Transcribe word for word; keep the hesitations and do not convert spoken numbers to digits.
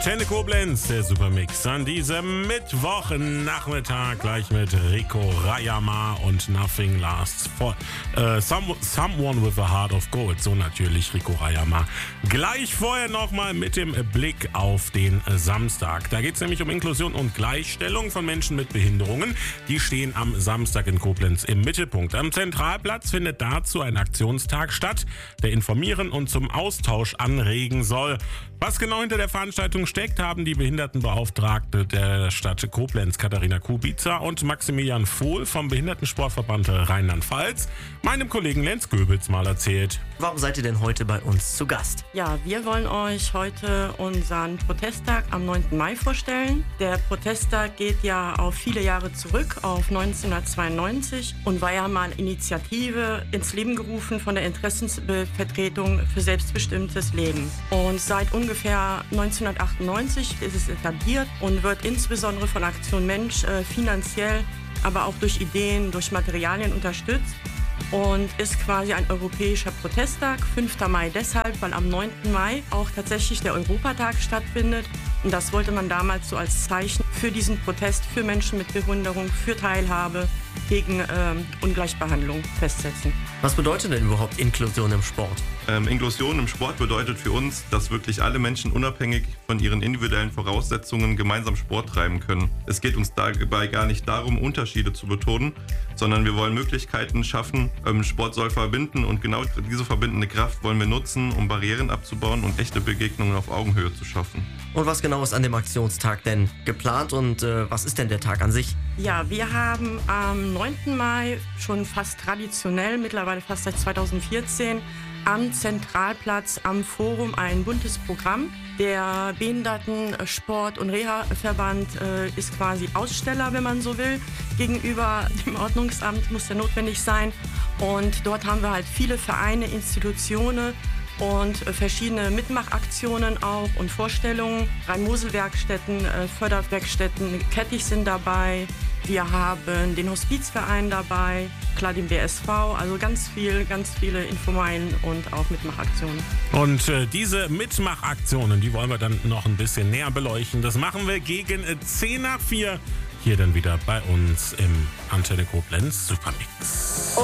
Antenne Koblenz, der Supermix an diesem Mittwochnachmittag gleich mit Rico Rayama und Nothing Lasts for äh, some, Someone with a Heart of Gold. So natürlich Rico Rayama. Gleich vorher nochmal mit dem Blick auf den Samstag. Da geht es nämlich um Inklusion und Gleichstellung von Menschen mit Behinderungen. Die stehen am Samstag in Koblenz im Mittelpunkt. Am Zentralplatz findet dazu ein Aktionstag statt, der informieren und zum Austausch anregen soll. Was genau hinter der Veranstaltung steckt, haben die Behindertenbeauftragte der Stadt Koblenz, Katharina Kubica, und Maximilian Vohl vom Behindertensportverband Rheinland-Pfalz meinem Kollegen Lenz Goebels mal erzählt. Warum seid ihr denn heute bei uns zu Gast? Ja, wir wollen euch heute unseren Protesttag am neunten Mai vorstellen. Der Protesttag geht ja auf viele Jahre zurück, auf neunzehnhundertzweiundneunzig, und war ja mal Initiative ins Leben gerufen von der Interessensvertretung für selbstbestimmtes Leben. Und seit ungefähr neunzehnhundertachtundneunzig ist es etabliert und wird insbesondere von Aktion Mensch äh, finanziell, aber auch durch Ideen, durch Materialien unterstützt. Und ist quasi ein europäischer Protesttag, fünfter Mai deshalb, weil am neunten Mai auch tatsächlich der Europatag stattfindet. Und das wollte man damals so als Zeichen für diesen Protest, für Menschen mit Behinderung, für Teilhabe, gegen ähm, Ungleichbehandlung festsetzen. Was bedeutet denn überhaupt Inklusion im Sport? Ähm, Inklusion im Sport bedeutet für uns, dass wirklich alle Menschen unabhängig von ihren individuellen Voraussetzungen gemeinsam Sport treiben können. Es geht uns dabei gar nicht darum, Unterschiede zu betonen, sondern wir wollen Möglichkeiten schaffen. Ähm, Sport soll verbinden, und genau diese verbindende Kraft wollen wir nutzen, um Barrieren abzubauen und echte Begegnungen auf Augenhöhe zu schaffen. Und was genau ist an dem Aktionstag denn geplant, und äh, was ist denn der Tag an sich? Ja, wir haben am neunten Mai schon fast traditionell, mittlerweile fast seit zweitausendvierzehn, am Zentralplatz am Forum ein buntes Programm. Der Behindertensport- und Reha-Verband äh, ist quasi Aussteller, wenn man so will. Gegenüber dem Ordnungsamt muss ja notwendig sein. Und dort haben wir halt viele Vereine, Institutionen und äh, verschiedene Mitmachaktionen auch und Vorstellungen. Rhein-Mosel-Werkstätten, äh, Förderwerkstätten, Kettich sind dabei. Wir haben den Hospizverein dabei, klar den B S V, also ganz viel, ganz viele Infomeilen und auch Mitmachaktionen. Und äh, diese Mitmachaktionen, die wollen wir dann noch ein bisschen näher beleuchten. Das machen wir gegen äh, zehn nach vier hier dann wieder bei uns im Antenne Koblenz Supermix.